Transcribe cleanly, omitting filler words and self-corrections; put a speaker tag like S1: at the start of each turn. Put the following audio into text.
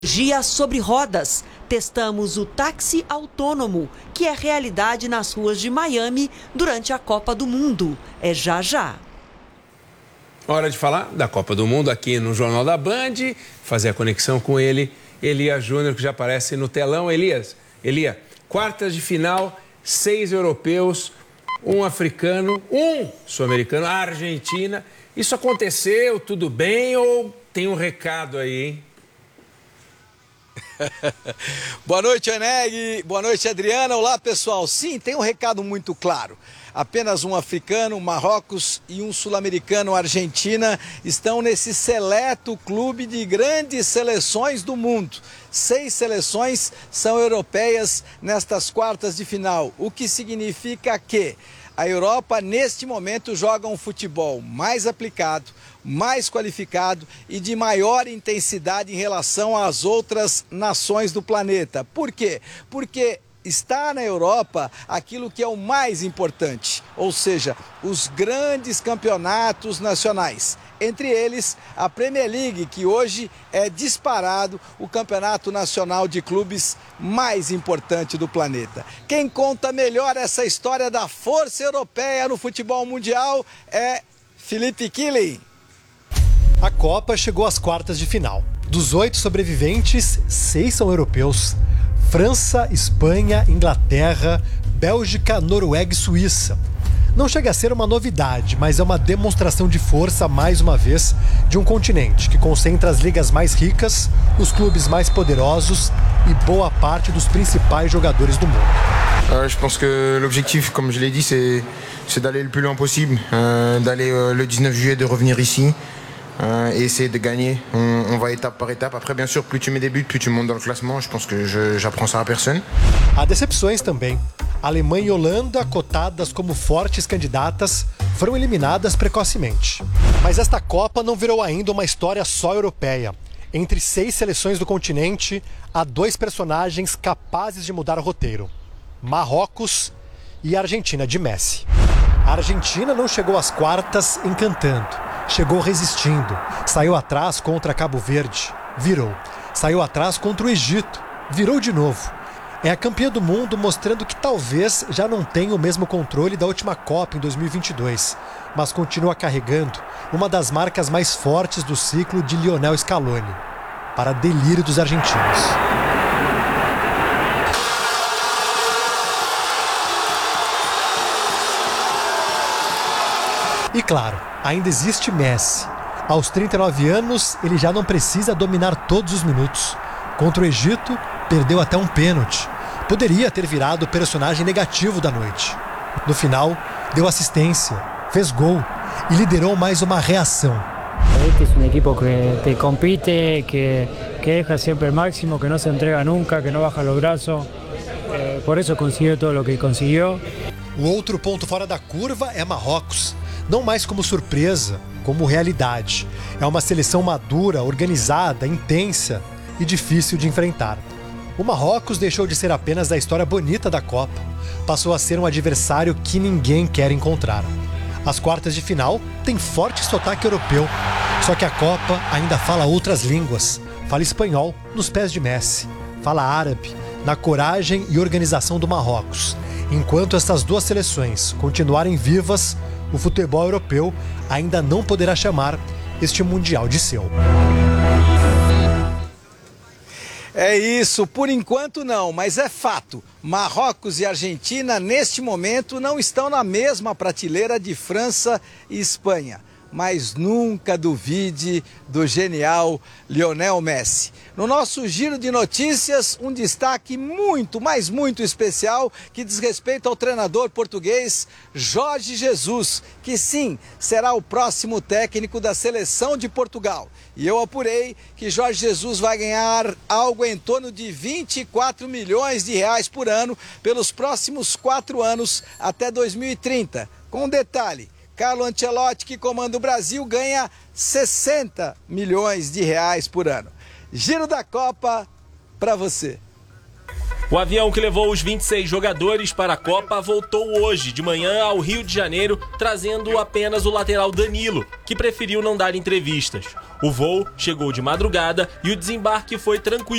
S1: Dia sobre rodas. Testamos o táxi autônomo, que é realidade nas ruas de Miami durante a Copa do Mundo. É já já.
S2: Hora de falar da Copa do Mundo aqui no Jornal da Band, fazer a conexão com ele, Elias Júnior, que já aparece no telão. Elias, quartas de final, 6 europeus, 1 africano, 1 sul-americano, a Argentina. Isso aconteceu, tudo bem ou tem um recado aí, hein?
S3: Boa noite, Aneg. Boa noite, Adriana. Olá, pessoal. Sim, tem um recado muito claro. Apenas um africano, Marrocos, e um sul-americano, Argentina, estão nesse seleto clube de grandes seleções do mundo. 6 seleções são europeias nestas quartas de final, o que significa que a Europa, neste momento, joga um futebol mais aplicado, mais qualificado e de maior intensidade em relação às outras nações do planeta. Por quê? Porque está na Europa aquilo que é o mais importante, ou seja, os grandes campeonatos nacionais. Entre eles, a Premier League, que hoje é disparado o campeonato nacional de clubes mais importante do planeta. Quem conta melhor essa história da força europeia no futebol mundial é Felipe Killing.
S4: A Copa chegou às quartas de final. Dos 8 sobreviventes, 6 são europeus. França, Espanha, Inglaterra, Bélgica, Noruega e Suíça. Não chega a ser uma novidade, mas é uma demonstração de força, mais uma vez, de um continente que concentra as ligas mais ricas, os clubes mais poderosos e boa parte dos principais jogadores do mundo.
S5: Je pense que l'objectif, comme je l'ai dit, c'est d'aller le plus loin possible, d'aller le 19 juillet, de revenir ici. Et essayer de gagner. On va étape par étape. Après, bien sûr, plus tu mets des buts, plus tu montes dans le classement. Je pense que j'apprends ça à personne.
S4: Há decepções também. Alemanha e Holanda, cotadas como fortes candidatas, foram eliminadas precocemente. Mas esta Copa não virou ainda uma história só europeia. Entre 6 seleções do continente, há 2 personagens capazes de mudar o roteiro: Marrocos e a Argentina de Messi. A Argentina não chegou às quartas encantando. Chegou resistindo, saiu atrás contra Cabo Verde, virou. Saiu atrás contra o Egito, virou de novo. É a campeã do mundo, mostrando que talvez já não tenha o mesmo controle da última Copa em 2022, mas continua carregando uma das marcas mais fortes do ciclo de Lionel Scaloni, para delírio dos argentinos. E claro, ainda existe Messi. Aos 39 anos, ele já não precisa dominar todos os minutos. Contra o Egito, perdeu até um pênalti. Poderia ter virado o personagem negativo da noite. No final, deu assistência, fez gol e liderou mais uma reação.
S6: Este é um equipo que compite, que deja sempre o máximo, que não se entrega nunca, que não baixa os braços. Por isso conseguiu todo o que conseguiu.
S4: O outro ponto fora da curva é Marrocos. Não mais como surpresa, como realidade. É uma seleção madura, organizada, intensa e difícil de enfrentar. O Marrocos deixou de ser apenas a história bonita da Copa. Passou a ser um adversário que ninguém quer encontrar. As quartas de final têm forte sotaque europeu. Só que a Copa ainda fala outras línguas. Fala espanhol nos pés de Messi. Fala árabe na coragem e organização do Marrocos. Enquanto essas 2 seleções continuarem vivas, o futebol europeu ainda não poderá chamar este Mundial de seu.
S3: É isso, por enquanto não, mas é fato. Marrocos e Argentina, neste momento, não estão na mesma prateleira de França e Espanha. Mas nunca duvide do genial Lionel Messi. No nosso giro de notícias, um destaque muito, mas muito especial que diz respeito ao treinador português Jorge Jesus, que sim, será o próximo técnico da seleção de Portugal. E eu apurei que Jorge Jesus vai ganhar algo em torno de 24 milhões de reais por ano pelos próximos 4 anos até 2030. Com um detalhe: Carlo Ancelotti, que comanda o Brasil, ganha 60 milhões de reais por ano. Giro da Copa para você.
S7: O avião que levou os 26 jogadores para a Copa voltou hoje de manhã ao Rio de Janeiro, trazendo apenas o lateral Danilo, que preferiu não dar entrevistas. O voo chegou de madrugada e o desembarque foi tranquilo.